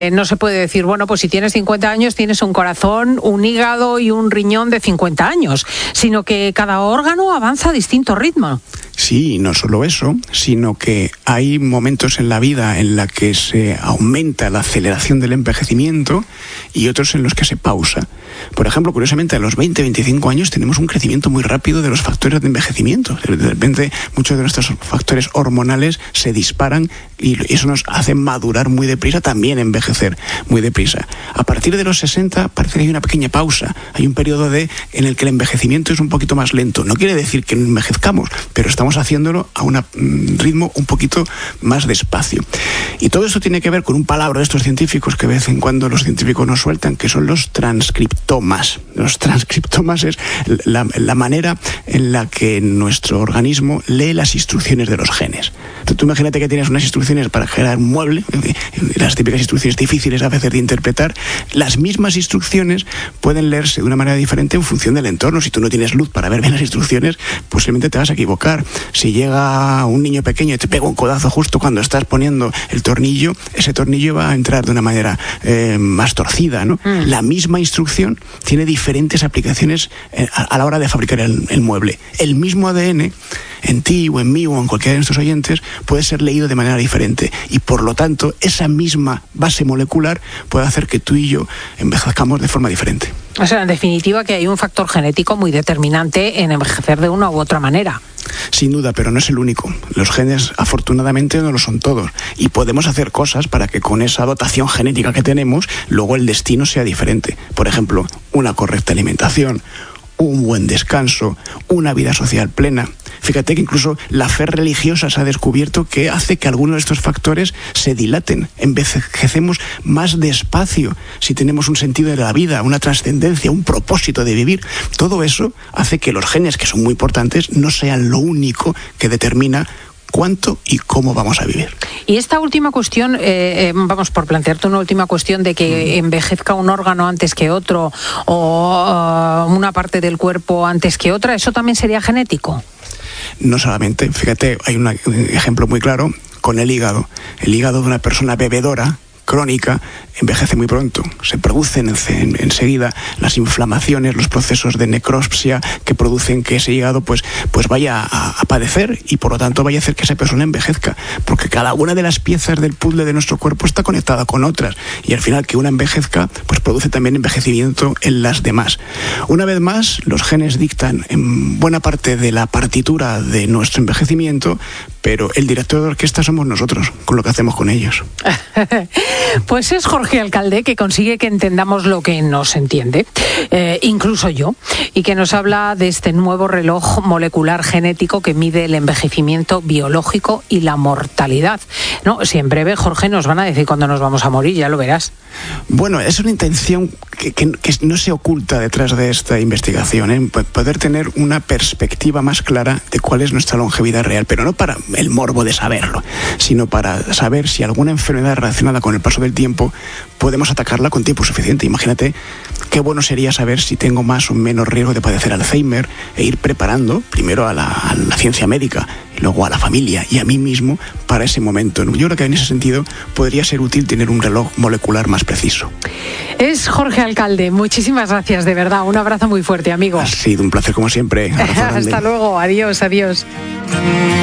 No se puede decir, bueno, pues si tienes 50 años tienes un corazón, un hígado y un riñón de 50 años, sino que cada órgano avanza a distinto ritmo. Sí, no solo eso, sino que hay momentos en la vida en la que se aumenta la aceleración del envejecimiento y otros en los que se pausa. Por ejemplo, curiosamente, a los 20-25 años tenemos un crecimiento muy rápido de los factores de envejecimiento. De repente, muchos de nuestros factores hormonales se disparan y eso nos hace madurar muy deprisa, también envejecer muy deprisa. A partir de los 60 parece que hay una pequeña pausa. Hay un periodo en el que el envejecimiento es un poquito más lento. No quiere decir que no envejezcamos, pero estamos haciéndolo a un ritmo un poquito más despacio. Y todo esto tiene que ver con un palabra de estos científicos que de vez en cuando los científicos nos sueltan, que son los transcriptomas. Los transcriptomas es la manera en la que nuestro organismo lee las instrucciones de los genes. Entonces, tú imagínate que tienes unas instrucciones para crear un mueble, las típicas instrucciones difíciles a veces de interpretar. Las mismas instrucciones pueden leerse de una manera diferente en función del entorno. Si tú no tienes luz para ver bien las instrucciones, posiblemente te vas a equivocar. Si llega un niño pequeño y te pega un codazo justo cuando estás poniendo el tornillo, ese tornillo va a entrar de una manera más torcida, ¿no? La misma instrucción tiene diferentes aplicaciones a la hora de fabricar el mueble. El mismo ADN en ti o en mí o en cualquiera de nuestros oyentes puede ser leído de manera diferente y por lo tanto esa misma base molecular puede hacer que tú y yo envejezcamos de forma diferente. O sea, en definitiva que hay un factor genético muy determinante en envejecer de una u otra manera. Sin duda, pero no es el único. Los genes, afortunadamente, no lo son todos. Y podemos hacer cosas para que con esa dotación genética que tenemos, luego el destino sea diferente. Por ejemplo, una correcta alimentación, un buen descanso, una vida social plena. Fíjate que incluso la fe religiosa se ha descubierto que hace que algunos de estos factores se dilaten. Envejecemos más despacio si tenemos un sentido de la vida, una trascendencia, un propósito de vivir. Todo eso hace que los genes, que son muy importantes, no sean lo único que determina cuánto y cómo vamos a vivir. Y esta última cuestión, vamos por plantearte una última cuestión de que envejezca un órgano antes que otro o una parte del cuerpo antes que otra, ¿eso también sería genético? No solamente, fíjate, hay un ejemplo muy claro con el hígado. El hígado de una persona bebedora crónica envejece muy pronto. Se producen enseguida las inflamaciones, los procesos de necropsia que producen que ese hígado pues vaya a padecer y por lo tanto vaya a hacer que esa persona envejezca, porque cada una de las piezas del puzzle de nuestro cuerpo está conectada con otras y al final que una envejezca pues produce también envejecimiento en las demás. Una vez más, los genes dictan en buena parte de la partitura de nuestro envejecimiento, pero el director de orquesta somos nosotros, con lo que hacemos con ellos. Pues es Jorge Alcalde, que consigue que entendamos lo que no se entiende, incluso yo, y que nos habla de este nuevo reloj molecular genético que mide el envejecimiento biológico y la mortalidad. No, si en breve, Jorge, nos van a decir cuándo nos vamos a morir, ya lo verás. Bueno, es una intención que no se oculta detrás de esta investigación, ¿eh? Poder tener una perspectiva más clara de cuál es nuestra longevidad real, pero no para el morbo de saberlo, sino para saber si alguna enfermedad relacionada con el paso del tiempo podemos atacarla con tiempo suficiente. Imagínate qué bueno sería saber si tengo más o menos riesgo de padecer Alzheimer e ir preparando primero a la ciencia médica y luego a la familia y a mí mismo para ese momento. Yo creo que en ese sentido podría ser útil tener un reloj molecular más preciso. Es Jorge Alcalde. Muchísimas gracias, de verdad. Un abrazo muy fuerte, amigo. Ha sido un placer como siempre. Hasta luego. Adiós, adiós.